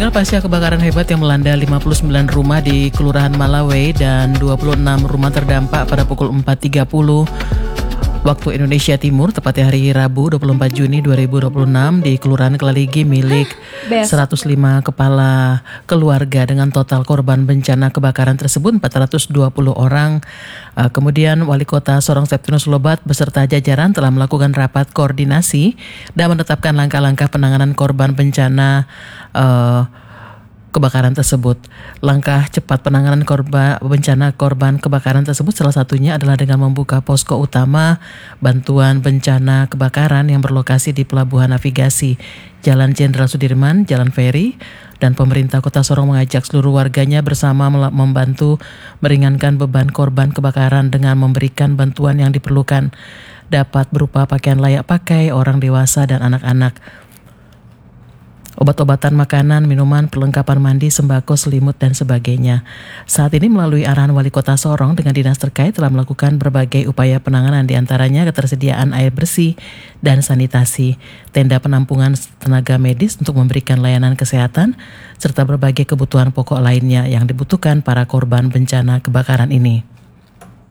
Pendengar, pasca kebakaran hebat yang melanda 59 rumah di Kelurahan Malawe dan 26 rumah terdampak pada pukul 4.30 waktu Indonesia Timur, tepatnya hari Rabu 24 Juni 2026 di Kelurahan Kelaligi milik 105 kepala keluarga dengan total korban bencana kebakaran tersebut 420 orang. Kemudian Wali Kota Sorong Septinus Lobat beserta jajaran telah melakukan rapat koordinasi dan menetapkan langkah-langkah penanganan korban bencana kebakaran tersebut. Langkah cepat penanganan bencana korban kebakaran tersebut salah satunya adalah dengan membuka posko utama bantuan bencana kebakaran yang berlokasi di Pelabuhan Navigasi, Jalan Jenderal Sudirman, Jalan Ferry, dan pemerintah Kota Sorong mengajak seluruh warganya bersama membantu meringankan beban korban kebakaran dengan memberikan bantuan yang diperlukan, dapat berupa pakaian layak pakai, orang dewasa dan anak-anak, obat-obatan, makanan, minuman, perlengkapan mandi, sembako, selimut, dan sebagainya. Saat ini melalui arahan Wali Kota Sorong dengan dinas terkait telah melakukan berbagai upaya penanganan, diantaranya ketersediaan air bersih dan sanitasi, tenda penampungan tenaga medis untuk memberikan layanan kesehatan, serta berbagai kebutuhan pokok lainnya yang dibutuhkan para korban bencana kebakaran ini.